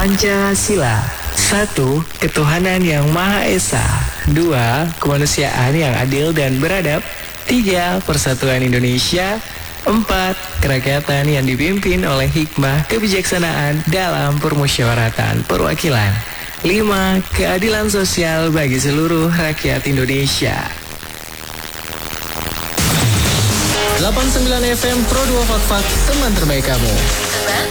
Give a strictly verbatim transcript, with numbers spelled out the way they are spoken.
Pancasila. Satu, ketuhanan yang Maha Esa. Dua, kemanusiaan yang adil dan beradab. Tiga, persatuan Indonesia. Empat, kerakyatan yang dipimpin oleh hikmah kebijaksanaan dalam permusyawaratan perwakilan. Lima, keadilan sosial bagi seluruh rakyat Indonesia. delapan puluh sembilan F M Pro dua Fakfak, teman terbaik kamu. Tebak